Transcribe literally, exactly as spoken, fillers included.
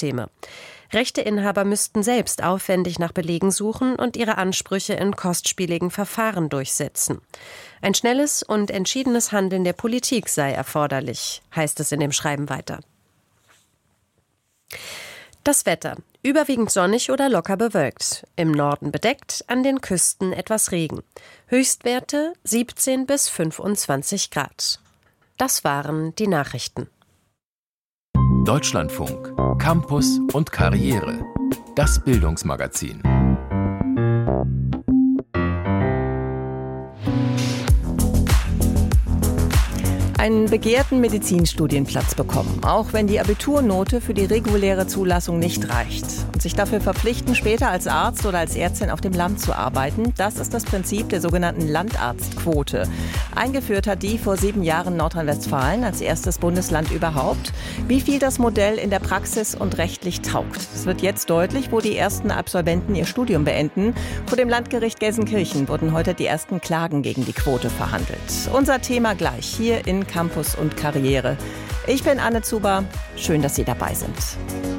Punktesysteme. Rechteinhaber müssten selbst aufwendig nach Belegen suchen und ihre Ansprüche in kostspieligen Verfahren durchsetzen. Ein schnelles und entschiedenes Handeln der Politik sei erforderlich, heißt es in dem Schreiben weiter. Das Wetter. Überwiegend sonnig oder locker bewölkt. Im Norden bedeckt, an den Küsten etwas Regen. Höchstwerte siebzehn bis fünfundzwanzig Grad. Das waren die Nachrichten. Deutschlandfunk. Campus und Karriere. Das Bildungsmagazin. Einen begehrten Medizinstudienplatz bekommen, auch wenn die Abiturnote für die reguläre Zulassung nicht reicht. Und sich dafür verpflichten, später als Arzt oder als Ärztin auf dem Land zu arbeiten, das ist das Prinzip der sogenannten Landarztquote. Eingeführt hat die vor sieben Jahren Nordrhein-Westfalen als erstes Bundesland überhaupt. Wie viel das Modell in der Praxis und rechtlich taugt. Es wird jetzt deutlich, wo die ersten Absolventen ihr Studium beenden. Vor dem Landgericht Gelsenkirchen wurden heute die ersten Klagen gegen die Quote verhandelt. Unser Thema gleich hier in Campus und Karriere. Ich bin Anne Zuber. Schön, dass Sie dabei sind.